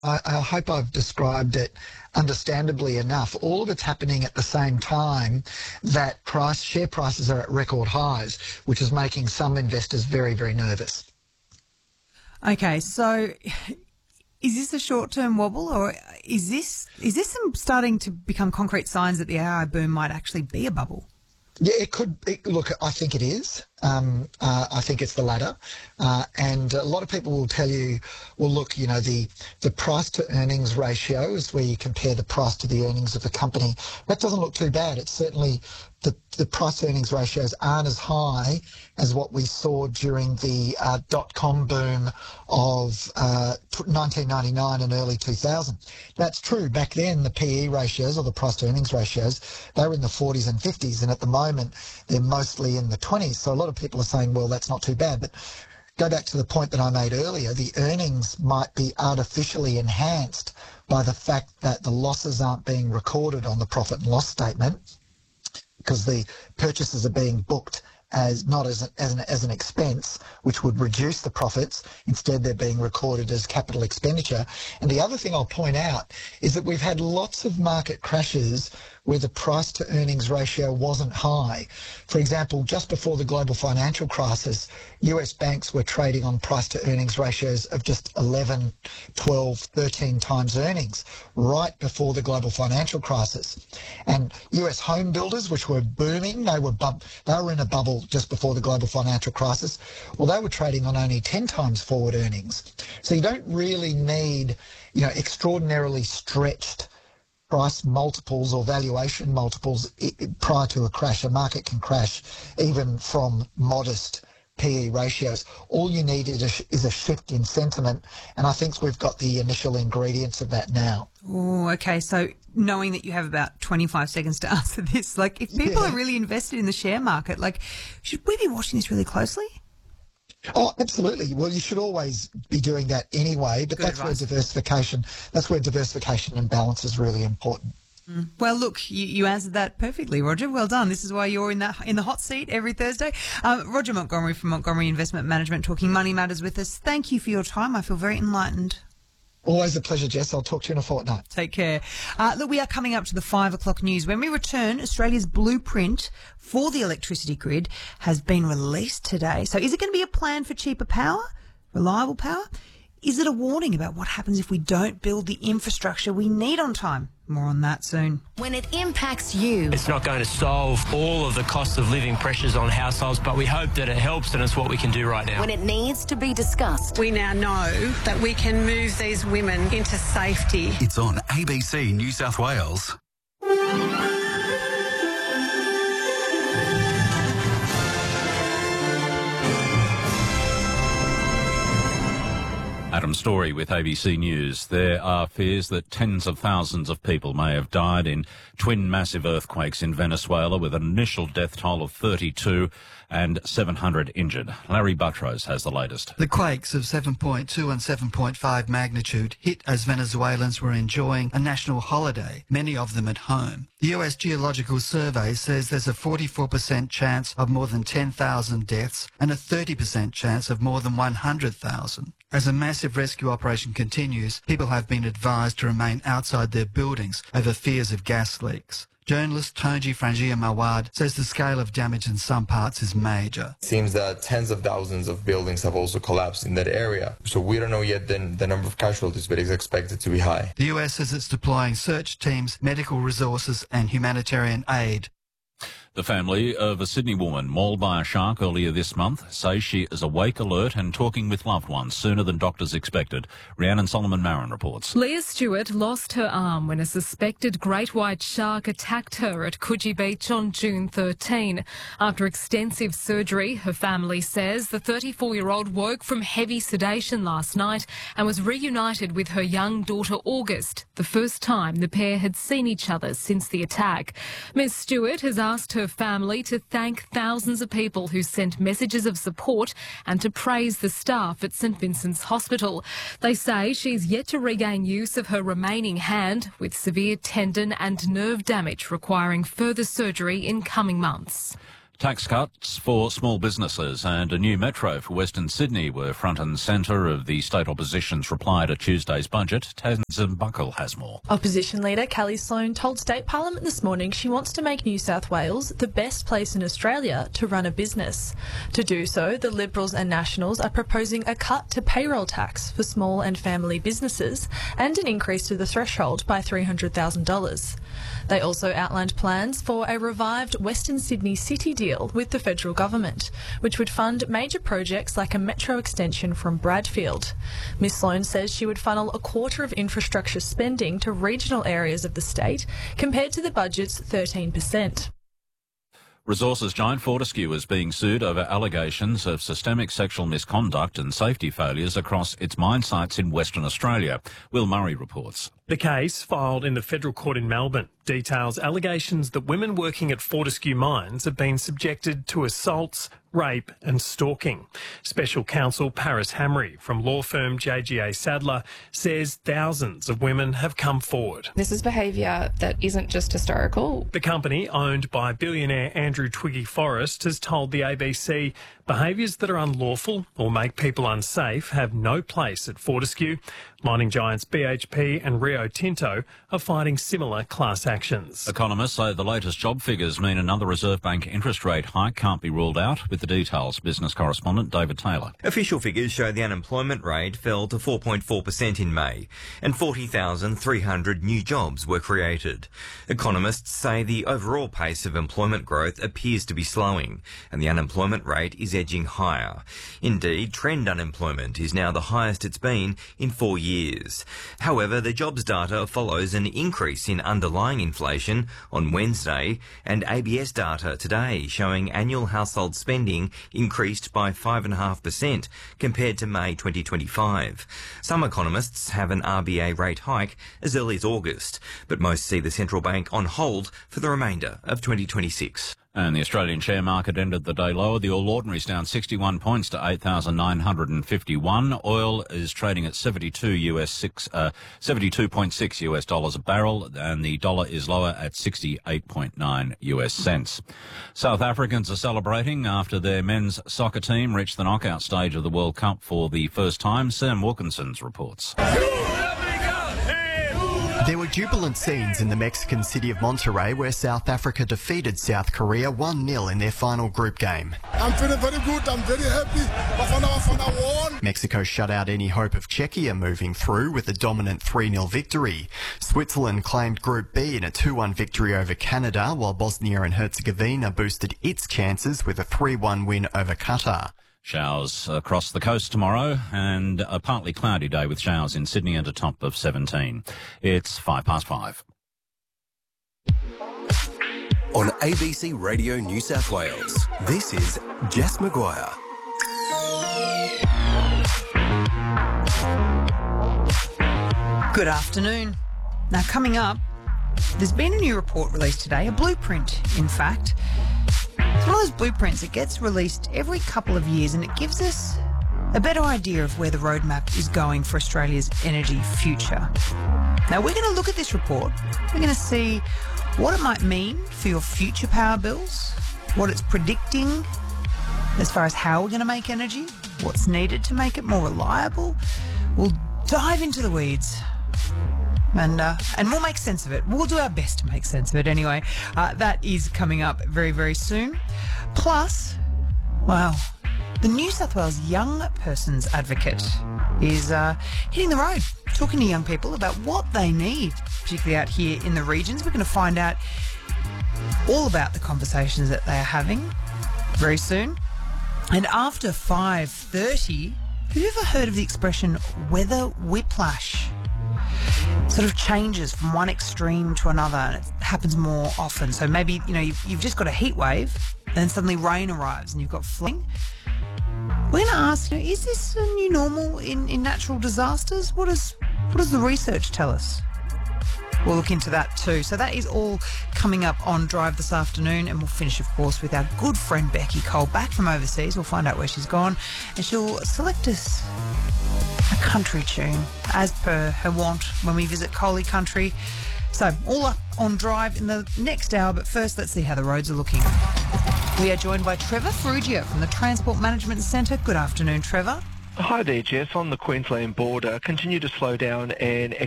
I hope I've described it understandably enough. All of it's happening at the same time that share prices are at record highs, which is making some investors very, very nervous. Okay, so is this a short-term wobble, or is this some starting to become concrete signs that the AI boom might actually be a bubble? Yeah, it could. Look, I think it is. I think it's the latter. And a lot of people will tell you, well, look, you know, the price to earnings ratio is where you compare the price to the earnings of the company. That doesn't look too bad. It's certainly the price earnings ratios aren't as high as what we saw during the dot-com boom of 1999 and early 2000. That's true. Back then, the PE ratios, or the price to earnings ratios, they were in the 40s and 50s, and at the moment, they're mostly in the 20s. So a lot of people are saying, well, that's not too bad. But go back to the point that I made earlier, the earnings might be artificially enhanced by the fact that the losses aren't being recorded on the profit and loss statement, because the purchases are being booked as not as an expense, which would reduce the profits. Instead, they're being recorded as capital expenditure. And the other thing I'll point out is that we've had lots of market crashes where the price to earnings ratio wasn't high. For example, just before the global financial crisis, US banks were trading on price to earnings ratios of just 11, 12, 13 times earnings right before the global financial crisis. And US home builders, which were booming, they were in a bubble just before the global financial crisis. Well, they were trading on only 10 times forward earnings. So you don't really need, you know, extraordinarily stretched price multiples or valuation multiples prior to a crash. A market can crash even from modest PE ratios. All you need is a shift in sentiment, and I think we've got the initial ingredients of that now. Oh, okay. So knowing that you have about 25 seconds to answer this, like, if people are really invested in the share market, like, should we be watching this really closely? Oh, absolutely. Well, you should always be doing that anyway, but that's where diversification and balance is really important. Well, look, you answered that perfectly, Roger. Well done. This is why you're in the hot seat every Thursday. Roger Montgomery from Montgomery Investment Management talking money matters with us. Thank you for your time. I feel very enlightened. Always a pleasure, Jess. I'll talk to you in a fortnight. Take care. Look, we are coming up to the 5 o'clock news. When we return, Australia's blueprint for the electricity grid has been released today. So is it going to be a plan for cheaper power, reliable power? Is it a warning about what happens if we don't build the infrastructure we need on time? More on that soon. When it impacts you. It's not going to solve all of the cost of living pressures on households, but we hope that it helps, and it's what we can do right now. When it needs to be discussed. We now know that we can move these women into safety. It's on ABC New South Wales. Adam Story with ABC News. There are fears that tens of thousands of people may have died in twin massive earthquakes in Venezuela, with an initial death toll of 32 and 700 injured. Larry Buttrose has the latest. The quakes of 7.2 and 7.5 magnitude hit as Venezuelans were enjoying a national holiday, many of them at home. The US Geological Survey says there's a 44% chance of more than 10,000 deaths and a 30% chance of more than 100,000. As a massive rescue operation continues, people have been advised to remain outside their buildings over fears of gas leaks. Journalist Tonji Frangiya-Mawad says the scale of damage in some parts is major. It seems that tens of thousands of buildings have also collapsed in that area. So we don't know yet the number of casualties, but it's expected to be high. The US says it's deploying search teams, medical resources and humanitarian aid. The family of a Sydney woman mauled by a shark earlier this month says she is awake, alert and talking with loved ones sooner than doctors expected. Rhiannon Solomon-Marin reports. Leah Stewart lost her arm when a suspected great white shark attacked her at Coogee Beach on June 13. After extensive surgery, her family says the 34-year-old woke from heavy sedation last night and was reunited with her young daughter August, the first time the pair had seen each other since the attack. Ms Stewart has asked her family to thank thousands of people who sent messages of support and to praise the staff at St Vincent's Hospital. They say she's yet to regain use of her remaining hand, with severe tendon and nerve damage requiring further surgery in coming months. Tax cuts for small businesses and a new metro for Western Sydney were front and centre of the state opposition's reply to Tuesday's budget. Tamsin Buckle has more. Opposition leader Kelly Sloan told State Parliament this morning she wants to make New South Wales the best place in Australia to run a business. To do so, the Liberals and Nationals are proposing a cut to payroll tax for small and family businesses and an increase to the threshold by $300,000. They also outlined plans for a revived Western Sydney City deal with the federal government, which would fund major projects like a metro extension from Bradfield. Ms Sloan says she would funnel a quarter of infrastructure spending to regional areas of the state, compared to the budget's 13%. Resources giant Fortescue is being sued over allegations of systemic sexual misconduct and safety failures across its mine sites in Western Australia. Will Murray reports. The case, filed in the federal court in Melbourne, details allegations that women working at Fortescue mines have been subjected to assaults, rape and stalking. Special counsel Paris Hamry from law firm JGA Sadler says thousands of women have come forward. This is behaviour that isn't just historical. The company, owned by billionaire Andrew Twiggy Forrest, has told the ABC behaviours that are unlawful or make people unsafe have no place at Fortescue. Mining giants BHP and Rio Tinto are fighting similar class actions. Economists say the latest job figures mean another Reserve Bank interest rate hike can't be ruled out. With the details, business correspondent David Taylor. Official figures show the unemployment rate fell to 4.4% in May and 40,300 new jobs were created. Economists say the overall pace of employment growth appears to be slowing and the unemployment rate is edging higher. Indeed, trend unemployment is now the highest it's been in 4 years. However, the jobs data follows an increase in underlying inflation on Wednesday and ABS data today showing annual household spending increased by 5.5% compared to May 2025. Some economists have an RBA rate hike as early as August, but most see the central bank on hold for the remainder of 2026. And the Australian share market ended the day lower. The All Ordinary's down 61 points to 8,951. Oil is trading at $72.6 US dollars a barrel, and the dollar is lower at 68.9 US cents. South Africans are celebrating after their men's soccer team reached the knockout stage of the World Cup for the first time. Sam Wilkinson's reports. There were jubilant scenes in the Mexican city of Monterrey where South Africa defeated South Korea 1-0 in their final group game. I'm feeling very good. I'm very happy. Bafana won. Mexico shut out any hope of Czechia moving through with a dominant 3-0 victory. Switzerland claimed Group B in a 2-1 victory over Canada, while Bosnia and Herzegovina boosted its chances with a 3-1 win over Qatar. Showers across the coast tomorrow and a partly cloudy day with showers in Sydney and a top of 17. It's 5:05. On ABC Radio New South Wales, this is Jess Maguire. Good afternoon. Now, coming up, there's been a new report released today, a blueprint, in fact. It's one of those blueprints that gets released every couple of years and it gives us a better idea of where the roadmap is going for Australia's energy future. Now, we're going to look at this report. We're going to see what it might mean for your future power bills, what it's predicting as far as how we're going to make energy, what's needed to make it more reliable. We'll dive into the weeds. And we'll make sense of it. We'll do our best to make sense of it anyway. That is coming up very, very soon. Plus, well, the New South Wales Young Persons Advocate is hitting the road, talking to young people about what they need, particularly out here in the regions. We're going to find out all about the conversations that they are having very soon. And after 5:30, have you ever heard of the expression weather whiplash? Sort of changes from one extreme to another, and it happens more often. So maybe, you've just got a heat wave, and then suddenly rain arrives and you've got flooding. We're going to ask, is this a new normal in natural disasters? What does the research tell us? We'll look into that too. So that is all coming up on Drive this afternoon, and we'll finish, of course, with our good friend Becky Cole back from overseas. We'll find out where she's gone, and she'll select us a country tune as per her want when we visit Coley Country. So all up on Drive in the next hour, but first let's see how the roads are looking. We are joined by Trevor Ferrugia from the Transport Management Centre. Good afternoon, Trevor. Hi there, Jess. On the Queensland border, continue to slow down and